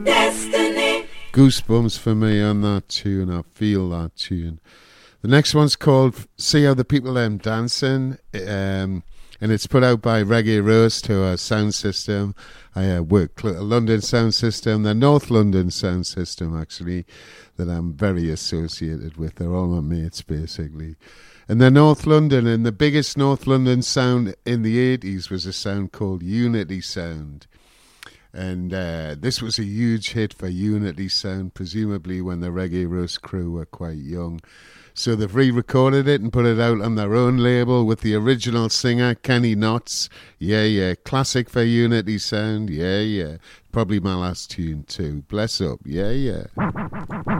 Destiny. Goosebumps for me on that tune. I feel that tune. The next one's called See How the People Them Dancing, and it's put out by Reggae Rose to a sound system. I work a London sound system, the North London sound system actually, that I'm very associated with. They're all my mates basically. And the North London, and the biggest North London sound in the 80s was a sound called Unity Sound. And this was a huge hit for Unity Sound, presumably when the Reggae Rose crew were quite young. So they've re-recorded it and put it out on their own label with the original singer, Kenny Knotts. Yeah, yeah. Classic for Unity Sound. Yeah, yeah. Probably my last tune too. Bless up. Yeah, yeah.